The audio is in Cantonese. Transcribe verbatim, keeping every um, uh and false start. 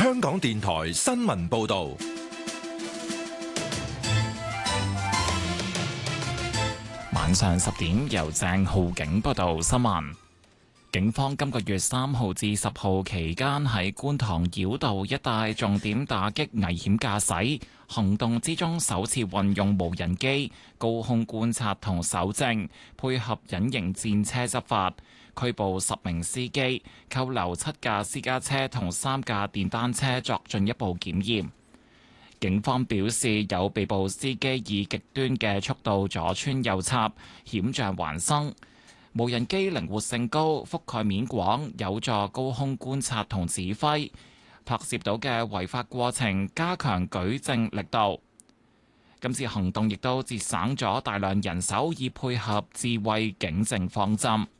香港電台新聞報道。 晚上十點，由鄭浩景報道新聞。警方今個月三號至十號期間喺觀塘繞道一帶重點打擊危險駕駛行動之中，首次運用無人機高空觀察同搜證，配合隱形戰車執法，拘捕十名司機，扣留七架私家車同三架電單車作進一步檢驗。警方表示，有被捕司機以極端嘅速度左穿右插，險象環生。無人機靈活性高，覆蓋面廣，有助高空觀察同指揮。拍攝到嘅違法過程，加強舉證力度。今次行動亦都節省咗大量人手，以配合智慧警政方針。